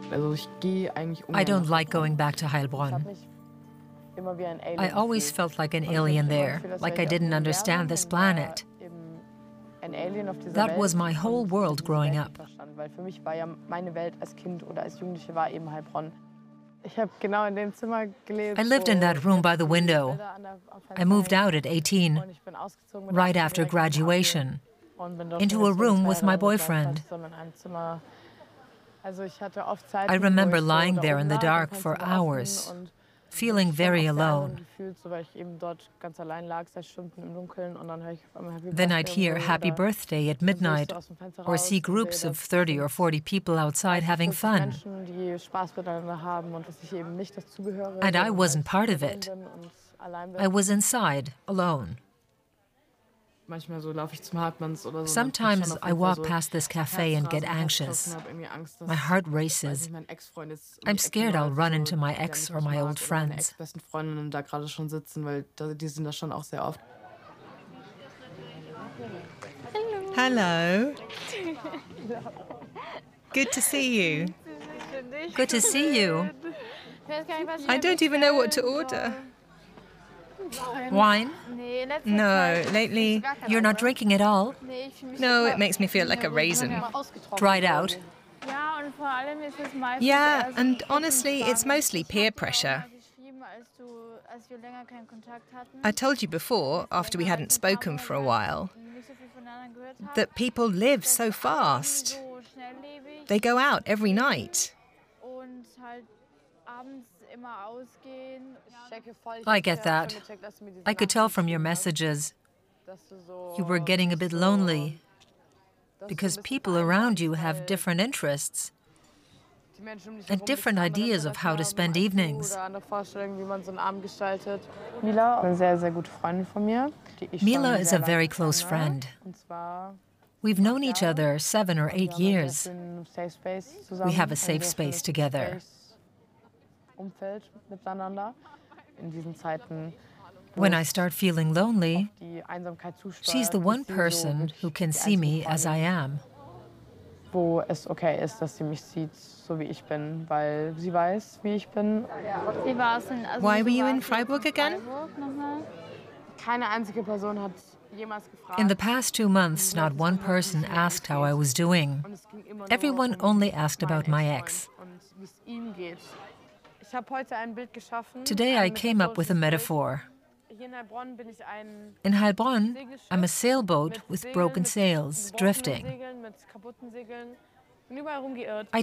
I don't like going back to Heilbronn. I always felt like an alien there, like I didn't understand this planet. That was my whole world growing up. I lived in that room by the window. I moved out at 18, right after graduation, into a room with my boyfriend. I remember lying there in the dark for hours, feeling very alone. Then I'd hear Happy Birthday at midnight, or see groups of 30 or 40 people outside having fun. And I wasn't part of it. I was inside, alone. Sometimes I walk past this cafe and get anxious. My heart races. I'm scared I'll run into my ex or my old friends. Hello. Good to see you. Good to see you. I don't even know what to order. Wine? No, lately... You're not drinking at all? No, it makes me feel like a raisin. Dried out? Yeah, and honestly, it's mostly peer pressure. I told you before, after we hadn't spoken for a while, that people live so fast. They go out every night. I get that. I could tell from your messages. You were getting a bit lonely, because people around you have different interests and different ideas of how to spend evenings. Mila is a very close friend. We've known each other 7 or 8 years. We have a safe space together. When I start feeling lonely, she's the one person who can see me as I am. Why were you in Freiburg again? In the past 2 months, not one person asked how I was doing. Everyone only asked about my ex. Today I came up with a metaphor. In Heilbronn, I'm a sailboat with broken sails, drifting. I